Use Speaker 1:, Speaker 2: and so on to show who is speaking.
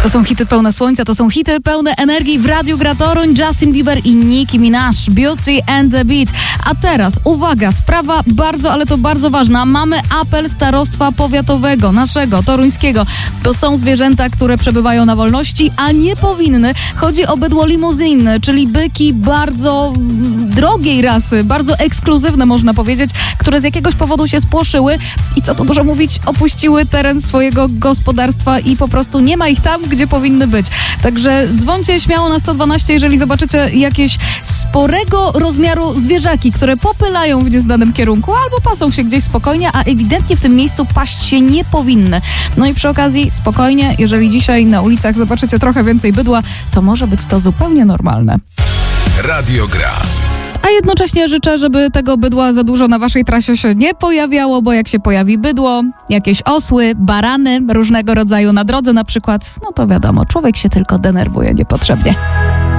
Speaker 1: To są hity pełne słońca, to są hity pełne energii. W Radiu gra Toruń, Justin Bieber i Nicki Minaj, Beauty and the Beat. A teraz, uwaga, sprawa bardzo, ale to bardzo ważna. Mamy apel starostwa powiatowego, naszego, toruńskiego. To są zwierzęta, które przebywają na wolności, a nie powinny. Chodzi o bydło limuzyn, czyli byki bardzo drogiej rasy, bardzo ekskluzywne można powiedzieć, które z jakiegoś powodu się spłoszyły i co tu dużo mówić, opuściły teren swojego gospodarstwa i po prostu nie ma ich tam, gdzie powinny być. Także dzwońcie śmiało na 112, jeżeli zobaczycie jakieś sporego rozmiaru zwierzaki, które popylają w nieznanym kierunku albo pasą się gdzieś spokojnie, a ewidentnie w tym miejscu paść się nie powinny. No i przy okazji spokojnie, jeżeli dzisiaj na ulicach zobaczycie trochę więcej bydła, to może być to zupełnie normalne.
Speaker 2: Radio Gra.
Speaker 1: A jednocześnie życzę, żeby tego bydła za dużo na waszej trasie się nie pojawiało, bo jak się pojawi bydło, jakieś osły, barany różnego rodzaju na drodze na przykład, no to wiadomo, człowiek się tylko denerwuje niepotrzebnie.